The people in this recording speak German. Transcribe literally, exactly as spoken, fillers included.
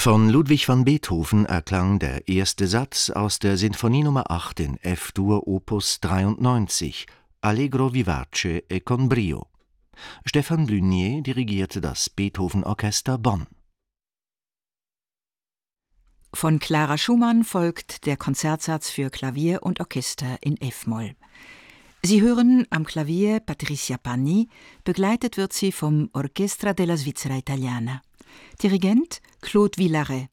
Von Ludwig van Beethoven erklang der erste Satz aus der Sinfonie Nummer acht in F-Dur Opus dreiundneunzig, Allegro vivace e con brio. Stefan Blunier dirigierte das Beethoven-Orchester Bonn. Von Clara Schumann folgt der Konzertsatz für Klavier und Orchester in F-Moll. Sie hören am Klavier Patricia Panni, begleitet wird sie vom Orchestra della Svizzera Italiana. Dirigent Claude Villaret.